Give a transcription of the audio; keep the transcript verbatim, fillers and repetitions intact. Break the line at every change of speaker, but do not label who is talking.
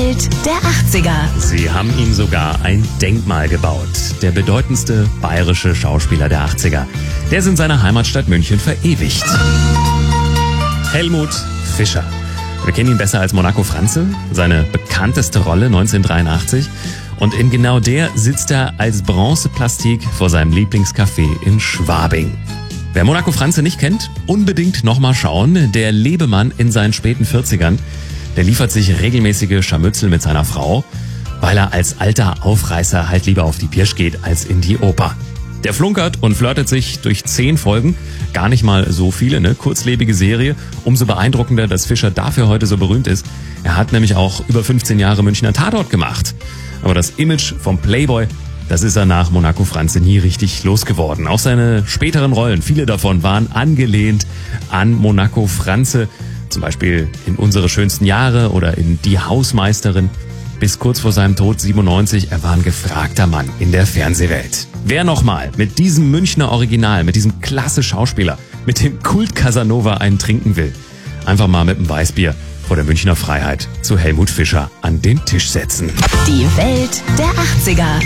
Welt der achtziger.
Sie haben ihm sogar ein Denkmal gebaut. Der bedeutendste bayerische Schauspieler der achtziger. Der ist in seiner Heimatstadt München verewigt. Helmut Fischer. Wir kennen ihn besser als Monaco Franze, seine bekannteste Rolle neunzehnhundertdreiundachtzig. Und in genau der sitzt er als Bronzeplastik vor seinem Lieblingscafé in Schwabing. Wer Monaco Franze nicht kennt, unbedingt nochmal schauen. Der Lebemann in seinen späten vierzigern, der liefert sich regelmäßige Scharmützel mit seiner Frau, weil er als alter Aufreißer halt lieber auf die Pirsch geht als in die Oper. Der flunkert und flirtet sich durch zehn Folgen, gar nicht mal so viele, ne? Kurzlebige Serie. Umso beeindruckender, dass Fischer dafür heute so berühmt ist. Er hat nämlich auch über fünfzehn Jahre Münchner Tatort gemacht. Aber das Image vom Playboy, das ist er nach Monaco Franze nie richtig losgeworden. Auch seine späteren Rollen, viele davon waren angelehnt an Monaco Franze. Zum Beispiel in Unsere schönsten Jahre oder in Die Hausmeisterin. Bis kurz vor seinem Tod siebenundneunzig, er war ein gefragter Mann in der Fernsehwelt. Wer nochmal mit diesem Münchner Original, mit diesem klasse Schauspieler, mit dem Kult Casanova einen trinken will, einfach mal mit einem Weißbier vor der Münchner Freiheit zu Helmut Fischer an den Tisch setzen.
Die Welt der achtziger.